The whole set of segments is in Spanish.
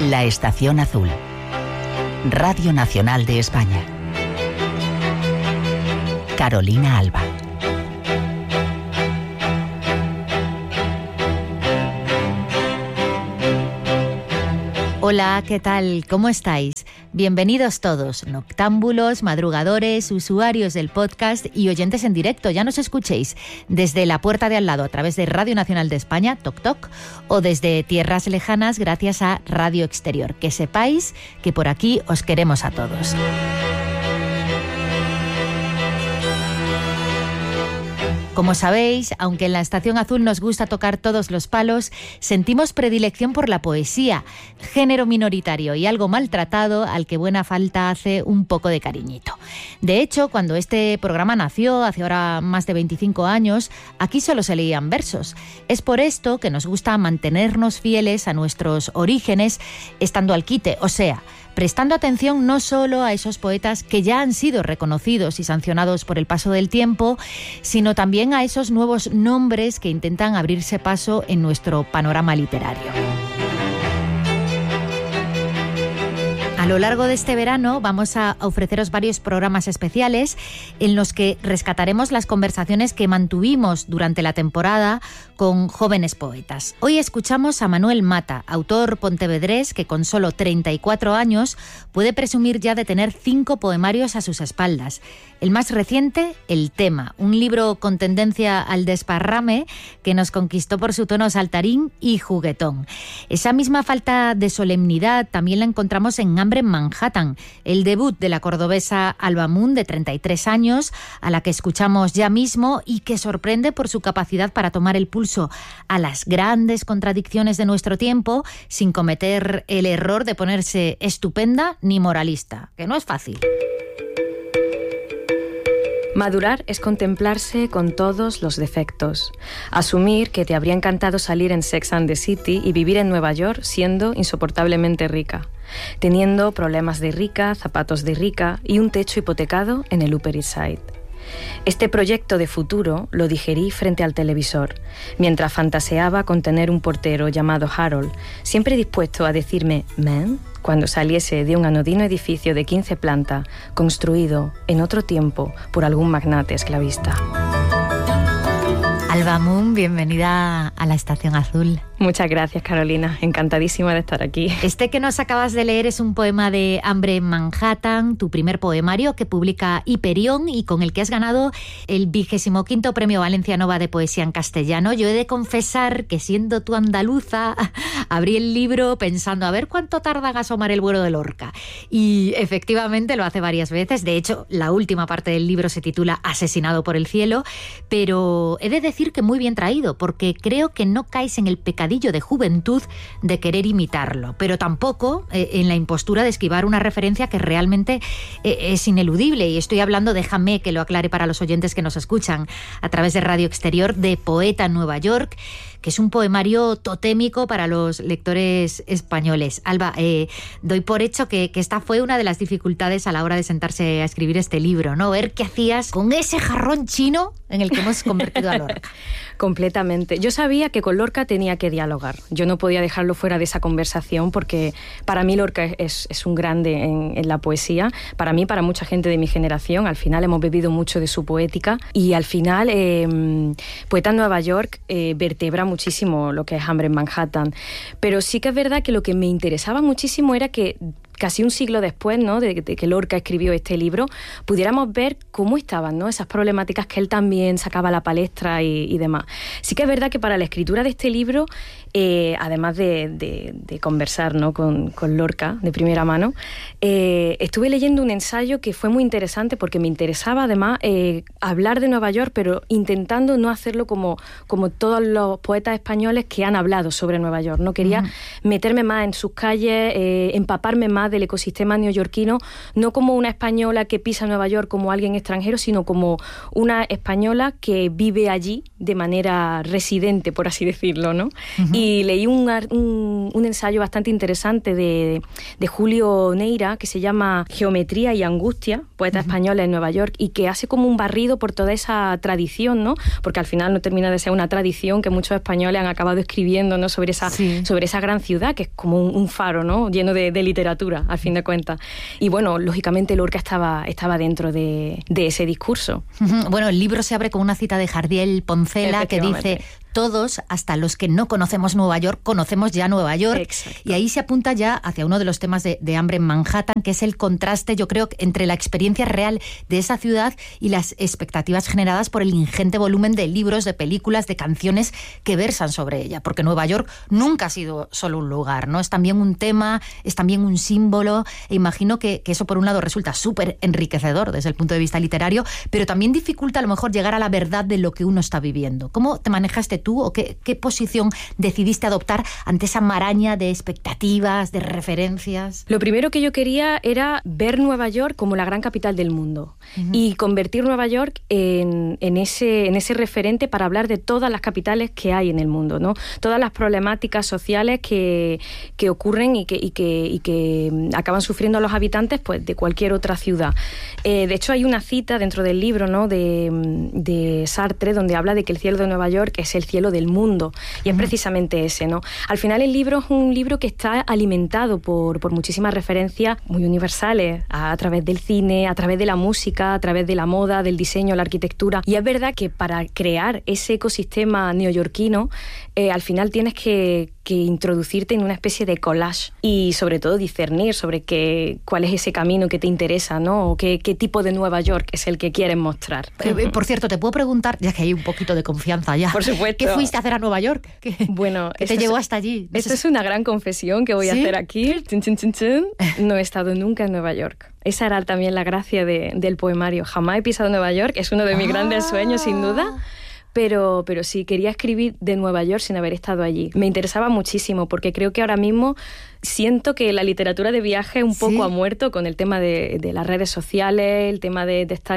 La Estación Azul. Radio Nacional de España. Carolina Alba. Hola, ¿qué tal? ¿Cómo estáis? Bienvenidos todos, noctámbulos, madrugadores, usuarios del podcast y oyentes en directo. Ya nos escuchéis desde la puerta de al lado a través de Radio Nacional de España, Toc Toc, o desde tierras lejanas gracias a Radio Exterior. Que sepáis que por aquí os queremos a todos. Como sabéis, aunque en la Estación Azul nos gusta tocar todos los palos, sentimos predilección por la poesía, género minoritario y algo maltratado al que buena falta hace un poco de cariñito. De hecho, cuando este programa nació, hace ahora más de 25 años, aquí solo se leían versos. Es por esto que nos gusta mantenernos fieles a nuestros orígenes, estando al quite, o sea, prestando atención no solo a esos poetas que ya han sido reconocidos y sancionados por el paso del tiempo, sino también a esos nuevos nombres que intentan abrirse paso en nuestro panorama literario. A lo largo de este verano vamos a ofreceros varios programas especiales en los que rescataremos las conversaciones que mantuvimos durante la temporada con jóvenes poetas. Hoy escuchamos a Manuel Mata, autor pontevedrés que con solo 34 años puede presumir ya de tener 5 poemarios a sus espaldas. El más reciente, El Tema, un libro con tendencia al desparrame que nos conquistó por su tono saltarín y juguetón. Esa misma falta de solemnidad también la encontramos en Hambre en Manhattan, el debut de la cordobesa Alba Moon, de 33 años, a la que escuchamos ya mismo y que sorprende por su capacidad para tomar el pulso a las grandes contradicciones de nuestro tiempo sin cometer el error de ponerse estupenda ni moralista, que no es fácil. Madurar es contemplarse con todos los defectos. Asumir que te habría encantado salir en Sex and the City y vivir en Nueva York siendo insoportablemente rica, teniendo problemas de rica, zapatos de rica y un techo hipotecado en el Upper East Side. Este proyecto de futuro lo digerí frente al televisor, mientras fantaseaba con tener un portero llamado Harold, siempre dispuesto a decirme «man» cuando saliese de un anodino edificio de 15 plantas, construido en otro tiempo por algún magnate esclavista. Alba Moon, bienvenida a la Estación Azul. Muchas gracias, Carolina. Encantadísima de estar aquí. Este que nos acabas de leer es un poema de Hambre en Manhattan, tu primer poemario que publica Hiperión y con el que has ganado el 25º Premio Valencia Nova de Poesía en Castellano. Yo he de confesar que, siendo tú andaluza, abrí el libro pensando a ver cuánto tarda en asomar el vuelo de Lorca. Y efectivamente lo hace varias veces. De hecho, la última parte del libro se titula Asesinado por el cielo, pero he de decir que muy bien traído, porque creo que no caes en el pecadillo de juventud de querer imitarlo, pero tampoco en la impostura de esquivar una referencia que realmente es ineludible. Y estoy hablando, déjame que lo aclare para los oyentes que nos escuchan a través de Radio Exterior, de Poeta en Nueva York, que es un poemario totémico para los lectores españoles. Alba, doy por hecho que esta fue una de las dificultades a la hora de sentarse a escribir este libro, ¿no? Ver qué hacías con ese jarrón chino en el que hemos convertido a Lorca. Completamente. Yo sabía que con Lorca tenía que dialogar. Yo no podía dejarlo fuera de esa conversación porque para mí Lorca es un grande en la poesía. Para mí, para mucha gente de mi generación, al final hemos bebido mucho de su poética y al final Poeta en Nueva York vertebra muchísimo lo que es Hambre en Manhattan. Pero sí que es verdad que lo que me interesaba muchísimo era que casi un siglo después, ¿no?, de que Lorca escribió este libro, pudiéramos ver cómo estaban, ¿no?, esas problemáticas que él también sacaba a la palestra y demás. Sí que es verdad que para la escritura de este libro, además de conversar, ¿no?, con Lorca de primera mano, estuve leyendo un ensayo que fue muy interesante porque me interesaba además hablar de Nueva York, pero intentando no hacerlo como todos los poetas españoles que han hablado sobre Nueva York. No quería meterme más en sus calles, empaparme más más del ecosistema neoyorquino, no como una española que pisa Nueva York como alguien extranjero, sino como una española que vive allí de manera residente, por así decirlo, ¿no? Y leí un ensayo bastante interesante de Julio Neira, que se llama Geometría y Angustia, poeta española en Nueva York, y que hace como un barrido por toda esa tradición, ¿no? Porque al final no termina de ser una tradición que muchos españoles han acabado escribiendo, ¿no? sobre esa gran ciudad, que es como un faro, ¿no? Lleno de literatura, al fin de cuentas. Y bueno, lógicamente Lorca estaba dentro de ese discurso. Bueno, el libro se abre con una cita de Jardiel Poncela que dice: todos, hasta los que no conocemos Nueva York, conocemos ya Nueva York. Exacto. Y ahí se apunta ya hacia uno de los temas de Hambre en Manhattan, que es el contraste, yo creo, entre la experiencia real de esa ciudad y las expectativas generadas por el ingente volumen de libros, de películas, de canciones que versan sobre ella. Porque Nueva York nunca ha sido solo un lugar, ¿no? Es también un tema, es también un símbolo, e imagino que eso por un lado resulta súper enriquecedor desde el punto de vista literario, pero también dificulta a lo mejor llegar a la verdad de lo que uno está viviendo. ¿Cómo te manejaste tú o qué posición decidiste adoptar ante esa maraña de expectativas, de referencias? Lo primero que yo quería era ver Nueva York como la gran capital del mundo y convertir Nueva York en ese referente para hablar de todas las capitales que hay en el mundo, ¿no? Todas las problemáticas sociales que ocurren y que acaban sufriendo los habitantes, pues, de cualquier otra ciudad. De hecho, hay una cita dentro del libro, ¿no? de Sartre, donde habla de que el cielo de Nueva York es el cielo del mundo, y es precisamente ese, ¿no? Al final el libro es un libro que está alimentado por muchísimas referencias muy universales, a través del cine, a través de la música, a través de la moda, del diseño, la arquitectura. Y es verdad que para crear ese ecosistema neoyorquino, al final tienes que introducirte en una especie de collage y sobre todo discernir sobre cuál es ese camino que te interesa, ¿no? O qué tipo de Nueva York es el que quieres mostrar. Por cierto, te puedo preguntar, ya que hay un poquito de confianza ya. Por supuesto. ¿Qué fuiste a hacer a Nueva York? ¿Qué te llevó hasta allí? Esta es una gran confesión que voy a hacer aquí. No he estado nunca en Nueva York. Esa era también la gracia del poemario. Jamás he pisado Nueva York, es uno de mis grandes sueños, sin duda. Pero sí, quería escribir de Nueva York sin haber estado allí. Me interesaba muchísimo porque creo que ahora mismo siento que la literatura de viaje un poco ha muerto con el tema de las redes sociales, el tema de estar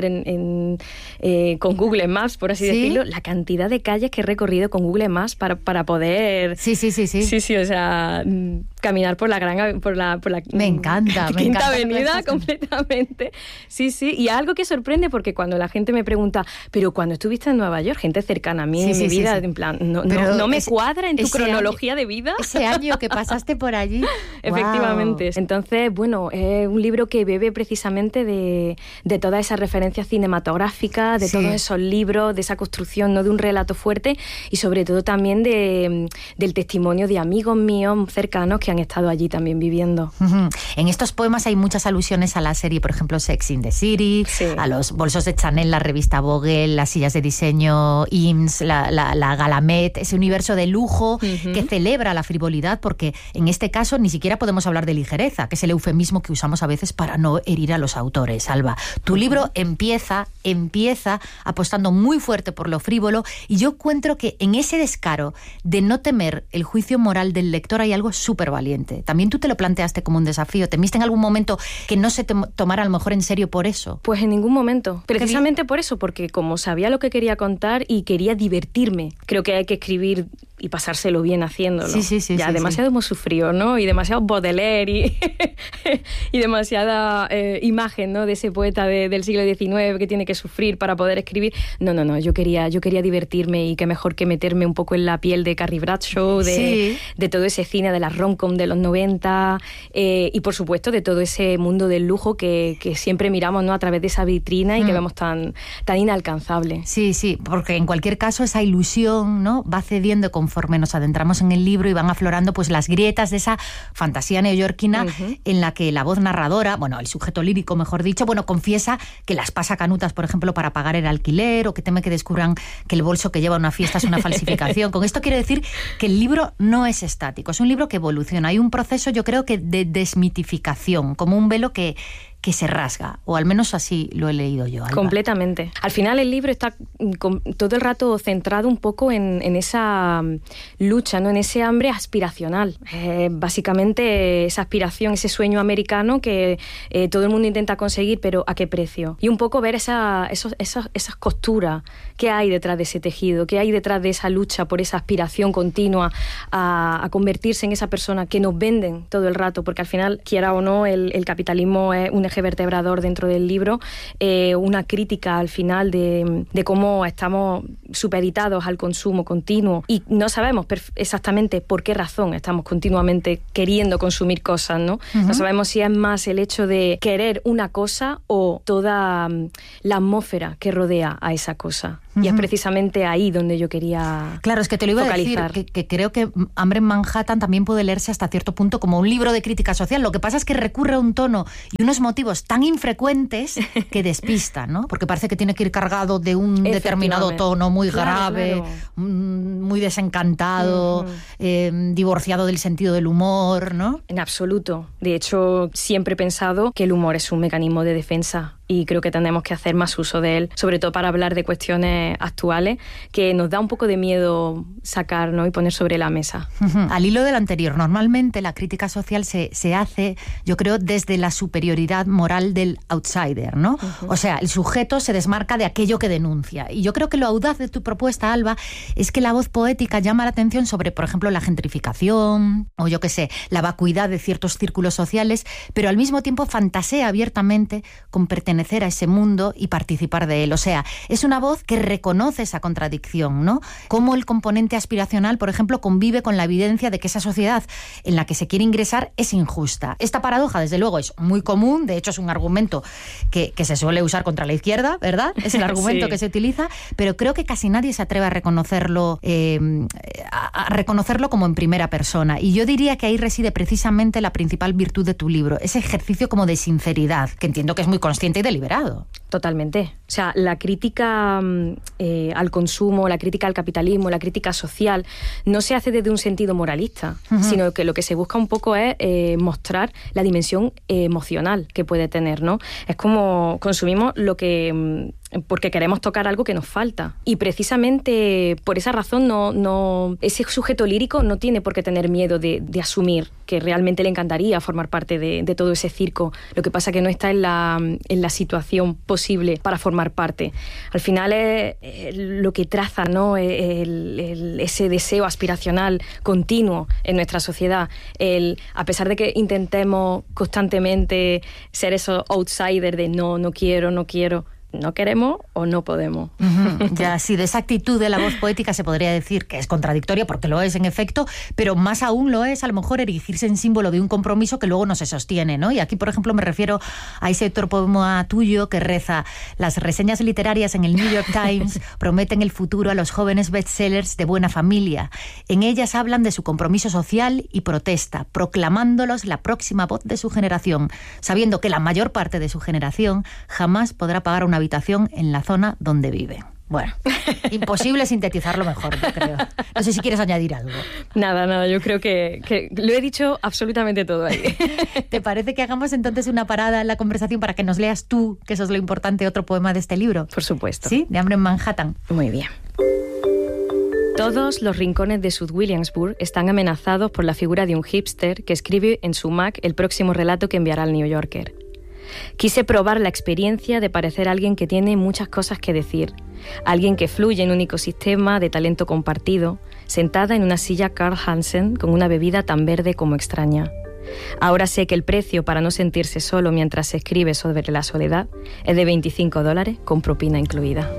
con Google Maps, por así decirlo. La cantidad de calles que he recorrido con Google Maps para poder... Sí, o sea, caminar por la me encanta, Quinta Avenida completamente. Sí, y algo que sorprende porque cuando la gente me pregunta, pero cuando estuviste en Nueva York, gente cercana a mí en mi vida, en plan, no me cuadra en tu cronología de vida. Ese año que pasaste por allí. Efectivamente. Wow. Entonces, bueno, es un libro que bebe precisamente de todas esas referencias cinematográficas, de todos esos libros, de esa construcción, ¿no? De un relato fuerte y sobre todo también del testimonio de amigos míos cercanos que han estado allí también viviendo. En estos poemas hay muchas alusiones a la serie, por ejemplo, Sex in the City, a los bolsos de Chanel, la revista Vogue, las sillas de diseño IMS, la Galamet, ese universo de lujo que celebra la frivolidad, porque en este caso ni siquiera podemos hablar de ligereza, que es el eufemismo que usamos a veces para no herir a los autores, Alba. Tu libro empieza apostando muy fuerte por lo frívolo, y yo encuentro que en ese descaro de no temer el juicio moral del lector hay algo súper valiente. También tú te lo planteaste como un desafío. ¿Temiste en algún momento que no se te tomara a lo mejor en serio por eso? Pues en ningún momento. Precisamente por eso, porque como sabía lo que quería contar y quería divertirme, creo que hay que escribir y pasárselo bien haciéndolo. Ya demasiado hemos sufrido, ¿no? Y demasiado Baudelaire y demasiada imagen, ¿no? De ese poeta del siglo XIX que tiene que sufrir para poder escribir. No, yo quería divertirme, y qué mejor que meterme un poco en la piel de Carrie Bradshaw, de todo ese cine de la rom-com de los 90 y por supuesto de todo ese mundo del lujo que siempre miramos, ¿no? A través de esa vitrina y que vemos tan inalcanzable. Sí, porque en cualquier caso esa ilusión, ¿no? Va cediendo conforme nos adentramos en el libro y van aflorando pues las grietas de esa fantasía neoyorquina en la que la voz narradora, bueno, el sujeto lírico mejor dicho, confiesa que las pasa canutas, por ejemplo, para pagar el alquiler, o que teme que descubran que el bolso que lleva a una fiesta es una falsificación. Con esto quiero decir que el libro no es estático, es un libro que evoluciona. Hay un proceso, yo creo que de desmitificación, como un velo que que se rasga, o al menos así lo he leído yo, Alba. Completamente. Al final el libro está todo el rato centrado un poco en esa lucha, ¿no? En ese hambre aspiracional. Básicamente esa aspiración, ese sueño americano que todo el mundo intenta conseguir, pero ¿a qué precio? Y un poco ver esas costuras, qué hay detrás de ese tejido, qué hay detrás de esa lucha por esa aspiración continua a convertirse en esa persona que nos venden todo el rato, porque al final, quiera o no, el capitalismo es un eje vertebrador dentro del libro, una crítica al final de cómo estamos supeditados al consumo continuo y no sabemos exactamente por qué razón estamos continuamente queriendo consumir cosas, ¿no? No sabemos si es más el hecho de querer una cosa o toda la atmósfera que rodea a esa cosa. Y es precisamente ahí donde yo quería Claro, es que te lo iba focalizar. a decir, que creo que Hambre en Manhattan también puede leerse hasta cierto punto como un libro de crítica social. Lo que pasa es que recurre a un tono y unos motivos tan infrecuentes que despistan, ¿no? Porque parece que tiene que ir cargado de un determinado tono muy grave, muy desencantado, divorciado del sentido del humor, ¿no? En absoluto. De hecho, siempre he pensado que el humor es un mecanismo de defensa y creo que tenemos que hacer más uso de él, sobre todo para hablar de cuestiones actuales que nos da un poco de miedo sacar, ¿no? Y poner sobre la mesa. Al hilo del anterior, normalmente la crítica social se hace, yo creo, desde la superioridad moral del outsider, ¿no? O sea, el sujeto se desmarca de aquello que denuncia. Y yo creo que lo audaz de tu propuesta, Alba, es que la voz poética llama la atención sobre, por ejemplo, la gentrificación o, yo qué sé, la vacuidad de ciertos círculos sociales, pero al mismo tiempo fantasea abiertamente con pertenecer a ese mundo y participar de él. O sea, es una voz que reconoce esa contradicción, ¿no? Cómo el componente aspiracional, por ejemplo, convive con la evidencia de que esa sociedad en la que se quiere ingresar es injusta. Esta paradoja, desde luego, es muy común, de hecho es un argumento que se suele usar contra la izquierda, ¿verdad? Es el argumento que se utiliza, pero creo que casi nadie se atreve a reconocerlo como en primera persona. Y yo diría que ahí reside precisamente la principal virtud de tu libro, ese ejercicio como de sinceridad, que entiendo que es muy consciente y deliberado. Totalmente. O sea, la crítica al consumo, la crítica al capitalismo, la crítica social, no se hace desde un sentido moralista, sino que lo que se busca un poco es mostrar la dimensión emocional que puede tener, ¿no? Es como consumimos lo que porque queremos tocar algo que nos falta. Y precisamente por esa razón ese sujeto lírico no tiene por qué tener miedo de asumir que realmente le encantaría formar parte de todo ese circo. Lo que pasa que no está en la situación posible para formar parte. Al final es lo que traza, ¿no? Ese deseo aspiracional continuo en nuestra sociedad. A pesar de que intentemos constantemente ser esos outsiders de no quiero, no queremos o no podemos. Ya, sí, de esa actitud de la voz poética se podría decir que es contradictoria, porque lo es en efecto, pero más aún lo es a lo mejor erigirse en símbolo de un compromiso que luego no se sostiene, ¿no? Y aquí, por ejemplo, me refiero a ese otro poema tuyo que reza: las reseñas literarias en el New York Times prometen el futuro a los jóvenes bestsellers de buena familia. En ellas hablan de su compromiso social y protesta, proclamándolos la próxima voz de su generación, sabiendo que la mayor parte de su generación jamás podrá pagar una habitación en la zona donde vive. Bueno, imposible sintetizarlo mejor, yo creo. No sé si quieres añadir algo. Nada, yo creo que lo he dicho absolutamente todo ahí. ¿Te parece que hagamos entonces una parada en la conversación para que nos leas tú, que eso es lo importante, otro poema de este libro? Por supuesto. ¿Sí? De Hambre en Manhattan. Muy bien. Todos los rincones de South Williamsburg están amenazados por la figura de un hipster que escribe en su Mac el próximo relato que enviará al New Yorker. Quise probar la experiencia de parecer alguien que tiene muchas cosas que decir, alguien que fluye en un ecosistema de talento compartido, sentada en una silla Carl Hansen con una bebida tan verde como extraña. Ahora sé que el precio para no sentirse solo mientras se escribe sobre la soledad es de $25 con propina incluida.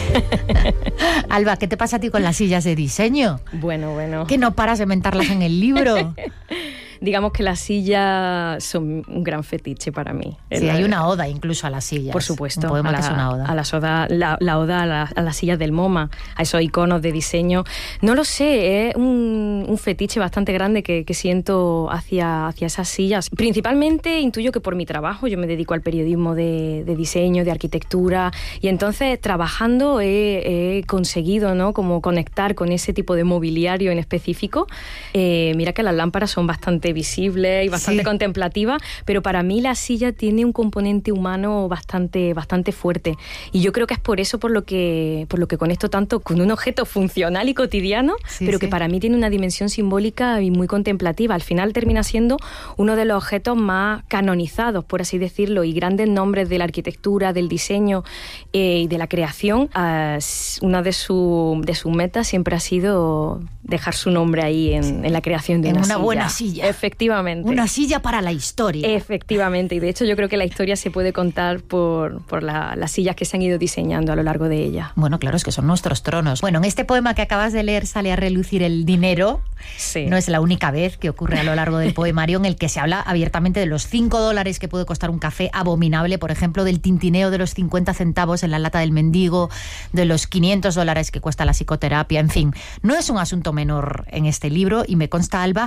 Alba, ¿qué te pasa a ti con las sillas de diseño? Bueno. ¿Que no paras de mentarlas en el libro? Digamos que las sillas son un gran fetiche para mí. Sí, hay una oda incluso a las sillas. Por supuesto. Un poema que es una oda. La oda a las sillas del MoMA, a esos iconos de diseño. No lo sé, es un fetiche bastante grande que siento hacia esas sillas. Principalmente intuyo que por mi trabajo, yo me dedico al periodismo de diseño, de arquitectura, y entonces trabajando he conseguido, ¿no?, como conectar con ese tipo de mobiliario en específico. Mira que las lámparas son bastante bastante visible y bastante contemplativa, pero para mí la silla tiene un componente humano bastante fuerte. Y yo creo que es por eso por lo que conecto tanto con un objeto funcional y cotidiano, pero que para mí tiene una dimensión simbólica y muy contemplativa. Al final termina siendo uno de los objetos más canonizados, por así decirlo, y grandes nombres de la arquitectura, del diseño y de la creación. Una de sus metas siempre ha sido dejar su nombre ahí en la creación de una silla. Buena silla. Efectivamente. Una silla para la historia. Efectivamente. Y de hecho yo creo que la historia se puede contar por las sillas que se han ido diseñando a lo largo de ella. Bueno, claro, es que son nuestros tronos. Bueno, en este poema que acabas de leer sale a relucir el dinero. Sí. No es la única vez que ocurre a lo largo del poemario en el que se habla abiertamente de los $5 que puede costar un café abominable, por ejemplo, del tintineo de los 50 centavos en la lata del mendigo, de los $500 que cuesta la psicoterapia, en fin. No es un asunto menor en este libro y me consta, Alba,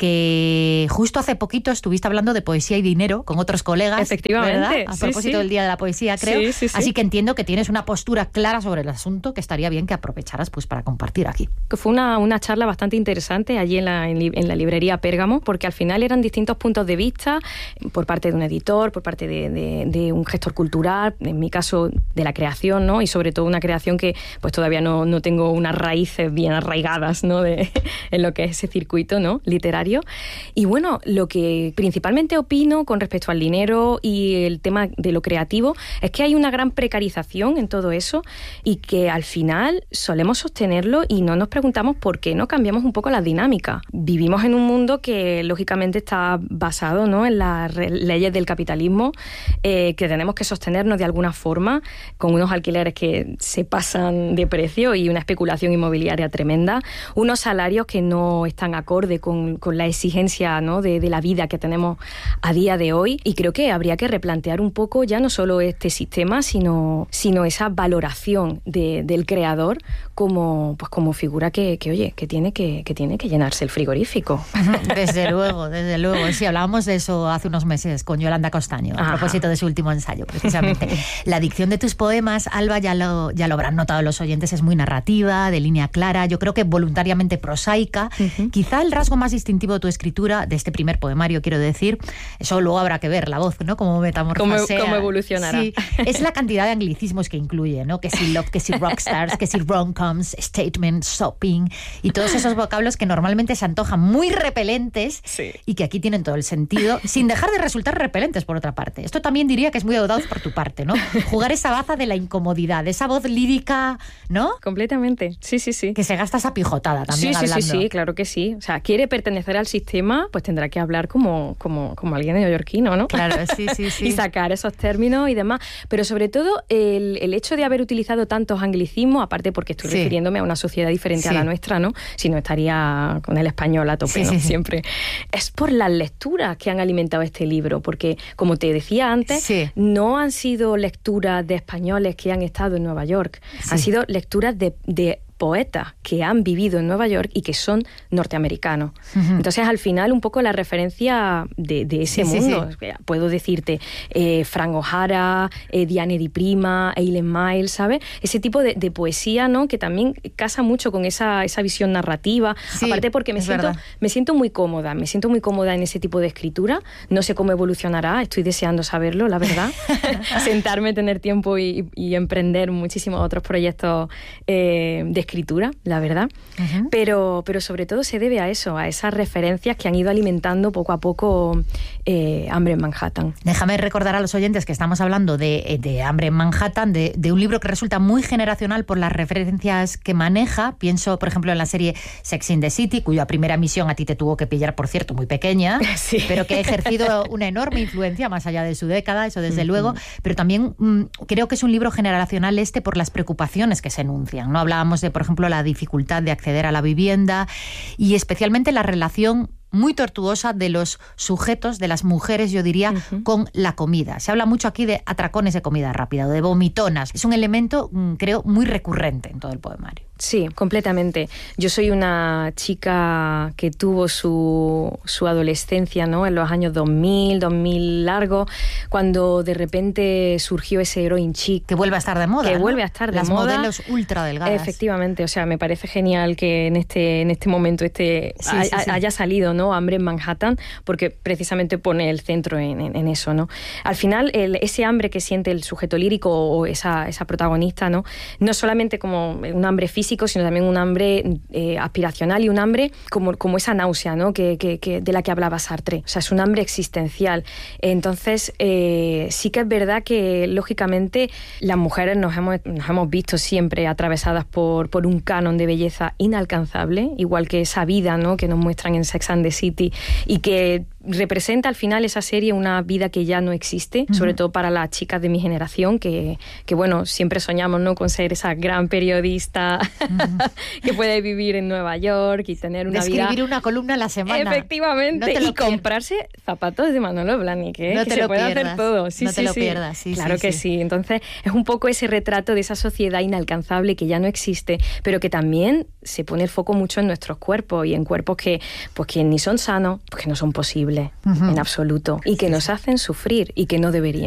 que justo hace poquito estuviste hablando de poesía y dinero con otros colegas. Efectivamente. ¿Verdad? A propósito del Día de la Poesía, creo. Sí. Así que entiendo que tienes una postura clara sobre el asunto que estaría bien que aprovecharas pues para compartir aquí. Que fue una charla bastante interesante allí en la librería Pérgamo, porque al final eran distintos puntos de vista por parte de un editor, por parte de un gestor cultural, en mi caso de la creación, ¿no? Y sobre todo una creación que pues todavía no tengo unas raíces bien arraigadas, ¿no? En lo que es ese circuito, ¿no? Literario. Y bueno, lo que principalmente opino con respecto al dinero y el tema de lo creativo es que hay una gran precarización en todo eso y que al final solemos sostenerlo y no nos preguntamos por qué no cambiamos un poco la dinámica. Vivimos en un mundo que lógicamente está basado, ¿no? En las leyes del capitalismo, que tenemos que sostenernos de alguna forma con unos alquileres que se pasan de precio y una especulación inmobiliaria tremenda, unos salarios que no están acorde con la exigencia, ¿no? de la vida que tenemos a día de hoy, y creo que habría que replantear un poco ya no solo este sistema, sino esa valoración del creador como figura que tiene que llenarse el frigorífico. Desde luego. Sí, hablábamos de eso hace unos meses con Yolanda Costaño, a propósito de su último ensayo, precisamente. La dicción de tus poemas, Alba, ya lo habrán notado los oyentes, es muy narrativa, de línea clara, yo creo que voluntariamente prosaica. Quizá el rasgo más distintivo de tu escritura, de este primer poemario, quiero decir, eso luego habrá que ver, la voz, ¿no? Cómo metamorfosea. Cómo evolucionará. Sí, es la cantidad de anglicismos que incluye, ¿no? Que si love, que si rockstars, que si rom-coms, statement, shopping, y todos esos vocablos que normalmente se antojan muy repelentes y que aquí tienen todo el sentido, sin dejar de resultar repelentes, por otra parte. Esto también diría que es muy audaz por tu parte, ¿no? Jugar esa baza de la incomodidad, esa voz lírica, ¿no? Completamente, sí. Que se gasta esa pijotada también hablando. Sí, claro que sí. O sea, quiere pertenecer al sistema, pues tendrá que hablar como alguien neoyorquino, ¿no? Claro, sí. Y sacar esos términos y demás. Pero sobre todo, el hecho de haber utilizado tantos anglicismos, aparte porque estoy refiriéndome a una sociedad diferente a la nuestra, ¿no? Si no, estaría con el español a tope, ¿no? Siempre. Es por las lecturas que han alimentado este libro, porque, como te decía antes, no han sido lecturas de españoles que han estado en Nueva York, han sido lecturas de poetas que han vivido en Nueva York y que son norteamericanos. Entonces, al final, un poco la referencia de ese mundo. Puedo decirte Frank O'Hara, Diane di Prima, Eileen Myles, ¿sabes? Ese tipo de poesía, ¿no? Que también casa mucho con esa visión narrativa. Aparte porque me siento muy cómoda. Me siento muy cómoda en ese tipo de escritura. No sé cómo evolucionará. Estoy deseando saberlo, la verdad. Sentarme, tener tiempo y emprender muchísimos otros proyectos de escritura, la verdad. Pero sobre todo se debe a eso, a esas referencias que han ido alimentando poco a poco Hambre en Manhattan. Déjame recordar a los oyentes que estamos hablando de Hambre en Manhattan, de un libro que resulta muy generacional por las referencias que maneja. Pienso, por ejemplo, en la serie Sex and the City, cuya primera emisión a ti te tuvo que pillar, por cierto, muy pequeña, pero que ha ejercido una enorme influencia más allá de su década, eso desde luego. Pero también creo que es un libro generacional por las preocupaciones que se enuncian, ¿no? Hablábamos de, por ejemplo, la dificultad de acceder a la vivienda y especialmente la relación muy tortuosa de los sujetos, de las mujeres, yo diría, con la comida. Se habla mucho aquí de atracones de comida rápida o de vomitonas. Es un elemento, creo, muy recurrente en todo el poemario. Sí, completamente. Yo soy una chica que tuvo su adolescencia, ¿no? En los años 2000 largos, cuando de repente surgió ese heroin chic. Que vuelve a estar de moda, Que ¿no? vuelve a estar de Las moda. Las modelos ultra delgadas. Efectivamente, o sea, me parece genial que en este momento haya salido, ¿no? ¿no? Hambre en Manhattan, porque precisamente pone el centro en eso, ¿no? Al final, ese hambre que siente el sujeto lírico o esa protagonista, ¿no? No solamente como un hambre físico, sino también un hambre aspiracional y un hambre como esa náusea, ¿no? de la que hablaba Sartre. O sea, es un hambre existencial. Entonces, sí que es verdad que, lógicamente, las mujeres nos hemos visto siempre atravesadas por un canon de belleza inalcanzable, igual que esa vida, ¿no? que nos muestran en Sex and the City, y que representa al final esa serie una vida que ya no existe, sobre todo para las chicas de mi generación, que bueno, siempre soñamos, ¿no? con ser esa gran periodista que puede vivir en Nueva York y tener una vida... Escribir una columna a la semana. Efectivamente, y comprarse zapatos de Manolo Blahnik, no que te se lo puede pierdas. hacer todo. Sí, no te lo pierdas. Sí, claro que sí. Entonces, es un poco ese retrato de esa sociedad inalcanzable que ya no existe, pero que también se pone el foco mucho en nuestros cuerpos y en cuerpos que ni son sanos, pues que no son posibles en absoluto, y que nos hacen sufrir y que no deberían.